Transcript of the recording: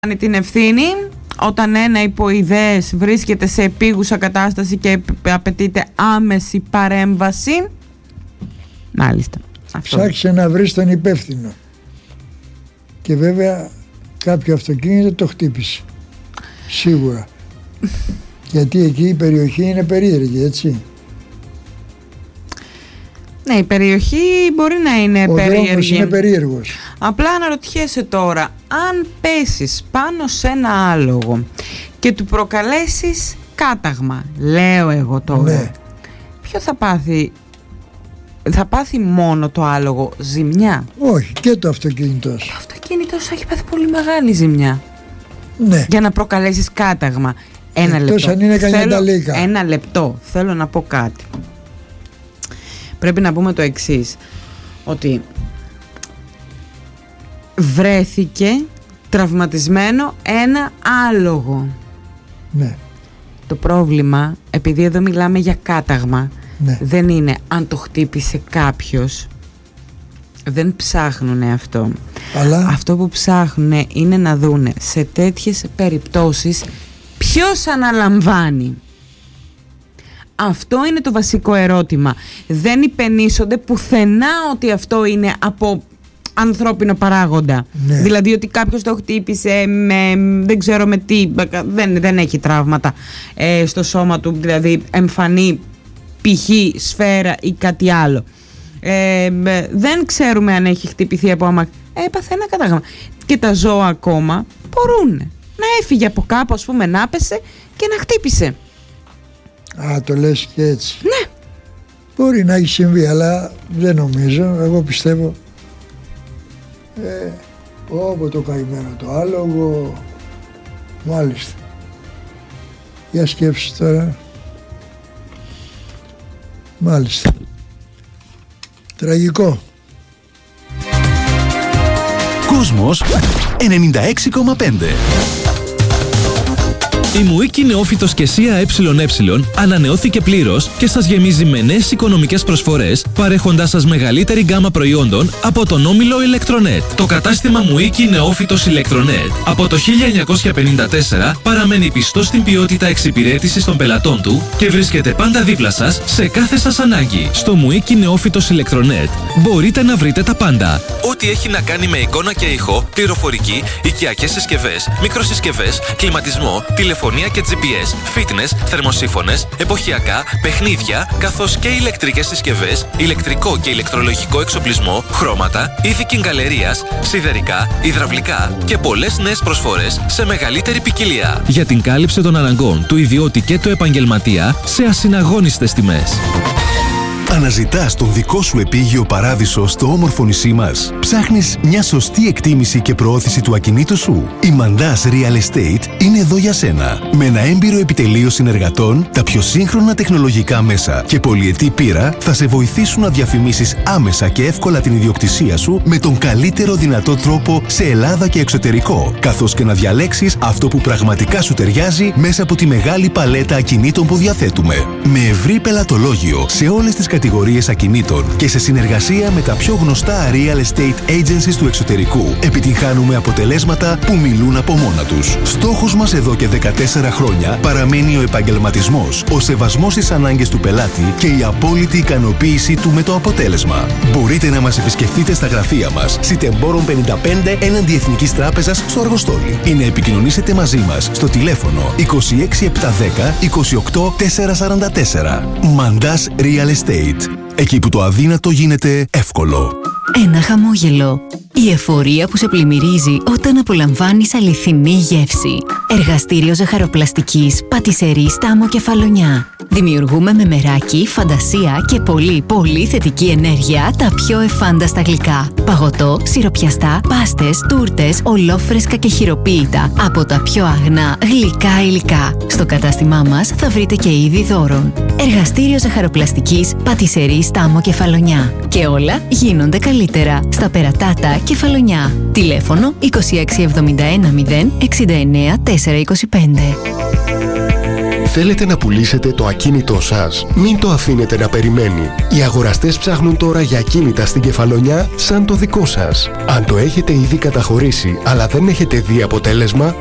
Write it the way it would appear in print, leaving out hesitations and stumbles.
την ευθύνη όταν ένα υποειδές βρίσκεται σε επίγουσα κατάσταση και απαιτείται άμεση παρέμβαση. Μάλιστα. Ψάξε να βρεις τον υπεύθυνο. Και βέβαια κάποιο αυτοκίνητο το χτύπησε. Σίγουρα. Γιατί εκεί η περιοχή είναι περίεργη, έτσι. Ναι, η περιοχή μπορεί να είναι περίεργη. Ο δρόμος είναι περίεργος. Απλά αναρωτιέσαι τώρα, αν πέσεις πάνω σε ένα άλογο και του προκαλέσεις κάταγμα, λέω εγώ τώρα, ναι, ποιο θα πάθει? Θα πάθει μόνο το άλογο ζημιά? Όχι, και το αυτοκίνητος. Το αυτοκίνητος έχει πάθει πολύ μεγάλη ζημιά. Ναι. Για να προκαλέσεις κάταγμα. Ένα λεπτό. Αν είναι κανιανταλίκα. Ένα λεπτό. Θέλω να πω κάτι. Πρέπει να πούμε το εξής, ότι βρέθηκε τραυματισμένο ένα άλογο. Ναι. Το πρόβλημα, επειδή εδώ μιλάμε για κάταγμα, ναι, δεν είναι αν το χτύπησε κάποιος. Δεν ψάχνουνε αυτό. Αλλά αυτό που ψάχνουνε είναι να δούνε σε τέτοιες περιπτώσεις ποιος αναλαμβάνει. Αυτό είναι το βασικό ερώτημα. Δεν υπενήσονται πουθενά ότι αυτό είναι από ανθρώπινο παράγοντα. Ναι. Δηλαδή ότι κάποιος το χτύπησε με, δεν ξέρω με τι, δεν έχει τραύματα στο σώμα του, δηλαδή εμφανή π.χ. σφαίρα ή κάτι άλλο. Δεν ξέρουμε αν έχει χτυπηθεί από άμα έπαθε ένα κατάγραμμα. Και τα ζώα ακόμα μπορούν να έφυγε από κάπου, ας πούμε, να πέσε και να χτύπησε. Α, το λες και έτσι. Ναι. Μπορεί να έχει συμβεί, αλλά δεν νομίζω. Εγώ πιστεύω όπου το καημένο το άλογο. Μάλιστα. Για σκέψου τώρα. Μάλιστα. Τραγικό. Κόσμος 96,5. Η Μουίκη Νεόφυτος και ΣΥΑ ΕΕ ανανεώθηκε πλήρως και σας γεμίζει με νέες οικονομικές προσφορές, παρέχοντάς σας μεγαλύτερη γκάμα προϊόντων από τον όμιλο Ηλεκτρονέτ. Το κατάστημα Μουίκη Νεόφυτος Ηλεκτρονέτ από το 1954 παραμένει πιστό στην ποιότητα εξυπηρέτησης των πελατών του και βρίσκεται πάντα δίπλα σας σε κάθε σας ανάγκη. Στο Μουίκη Νεόφυτος Ηλεκτρονέτ μπορείτε να βρείτε τα πάντα. Ό,τι έχει να κάνει με εικόνα και ήχο, πληροφορική, οικιακές συσκευές, μικροσυσκευές, κλιματισμό, τηλεφωνία και GPS, fitness, θερμοσύφωνες, εποχιακά, παιχνίδια, καθώς και ηλεκτρικές συσκευές, ηλεκτρικό και ηλεκτρολογικό εξοπλισμό, χρώματα, είδη κιγκαλερίας, σιδερικά, υδραυλικά και πολλές νέες προσφορές σε μεγαλύτερη ποικιλία. Για την κάλυψη των αναγκών του ιδιώτη και του επαγγελματία σε ασυναγώνιστες τιμές. Αναζητάς τον δικό σου επίγειο παράδεισο στο όμορφο νησί μας. Ψάχνεις μια σωστή εκτίμηση και προώθηση του ακινήτου σου. Η Mandas Real Estate είναι εδώ για σένα. Με ένα έμπειρο επιτελείο συνεργατών, τα πιο σύγχρονα τεχνολογικά μέσα και πολυετή πείρα θα σε βοηθήσουν να διαφημίσεις άμεσα και εύκολα την ιδιοκτησία σου με τον καλύτερο δυνατό τρόπο σε Ελλάδα και εξωτερικό, καθώς και να διαλέξεις αυτό που πραγματικά σου ταιριάζει μέσα από τη μεγάλη παλέτα ακινήτων που διαθέτουμε. Με ευρύ πελατολόγιο σε όλες τις κατηγορίες ακινήτων και σε συνεργασία με τα πιο γνωστά real estate agencies του εξωτερικού, επιτυγχάνουμε αποτελέσματα που μιλούν από μόνα τους. Στόχος μας εδώ και 14 χρόνια παραμένει ο επαγγελματισμός, ο σεβασμός στις ανάγκες του πελάτη και η απόλυτη ικανοποίησή του με το αποτέλεσμα. Μπορείτε να μας επισκεφτείτε στα γραφεία μας, Σιτεμπόρων 55 έναντι Εθνικής Τράπεζας στο Αργοστόλι ή να επικοινωνήσετε μαζί μας στο τηλέφωνο 26710 28 444. Mandas Real Estate. Εκεί που το αδύνατο γίνεται εύκολο. Ένα χαμόγελο. Η εφορία που σε πλημμυρίζει όταν απολαμβάνεις αληθινή γεύση. Εργαστήριο ζαχαροπλαστικής Πατισερή Στάμο Κεφαλονιά. Δημιουργούμε με μεράκι, φαντασία και πολύ θετική ενέργεια τα πιο εφάνταστα γλυκά. Παγωτό, σιροπιαστά, πάστες, τούρτες, ολόφρεσκα και χειροποίητα από τα πιο αγνά γλυκά υλικά. Στο κατάστημά μας θα βρείτε και είδη δώρων. Εργαστήριο ζαχαροπλαστικής Πατισερή Στάμο Κεφαλονιά. Και όλα γίνονται καλύτερα στα Περατάτα Κεφαλονιά. Τηλέφωνο 2671 069 425. Θέλετε να πουλήσετε το ακίνητό σας? Μην το αφήνετε να περιμένει. Οι αγοραστές ψάχνουν τώρα για ακίνητα στην Κεφαλονιά σαν το δικό σας. Αν το έχετε ήδη καταχωρήσει αλλά δεν έχετε δει αποτέλεσμα,